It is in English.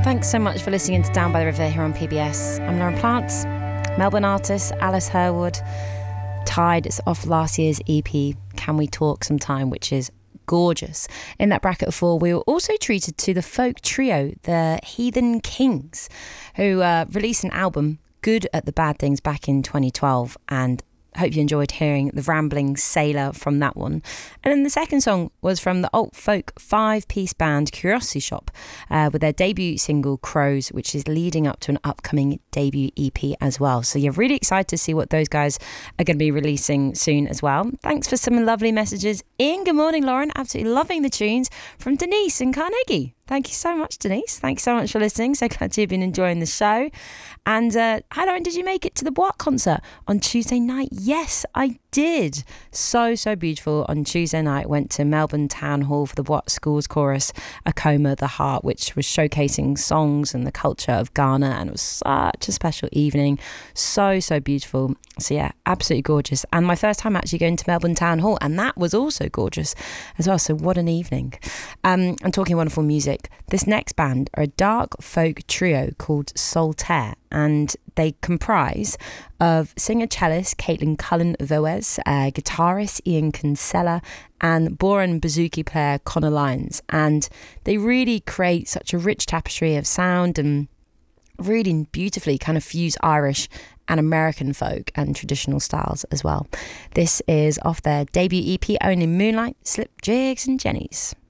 Thanks so much for listening to Down by the River here on PBS. I'm Lauren Plants. Melbourne artist Alice Herwood. Tide is off last year's EP, Can We Talk Sometime, which is gorgeous. In that bracket of four, we were also treated to the folk trio, the Heathen Kings, who released an album, Good at the Bad Things, back in 2012, and hope you enjoyed hearing the rambling sailor from that one. And then the second song was from the alt folk 5-piece band Curiosity Shop with their debut single Crows, which is leading up to an upcoming debut EP as well. So you're really excited to see what those guys are going to be releasing soon as well. Thanks for some lovely messages. Ian, good morning, Lauren. Absolutely loving the tunes from Denise in Carnegie. Thank you so much, Denise. Thanks so much for listening. So glad you've been enjoying the show. And hi, Lauren, did you make it to the Boat concert on Tuesday night? Yes, I did. So beautiful. On Tuesday night, went to Melbourne Town Hall for the Boat Schools Chorus, Acoma the Heart, which was showcasing songs and the culture of Ghana. And it was such a special evening. So beautiful. So yeah, absolutely gorgeous. And my first time actually going to Melbourne Town Hall, and that was also gorgeous as well. So what an evening. I'm talking wonderful music. This next band are a dark folk trio called Solitaire, and they comprise of singer-cellist Caitlin Cullen-Voez, guitarist Ian Kinsella, and Boran bouzouki player Connor Lyons. And they really create such a rich tapestry of sound and really beautifully kind of fuse Irish and American folk and traditional styles as well. This is off their debut EP, Only Moonlight, Slip Jigs and Jennies.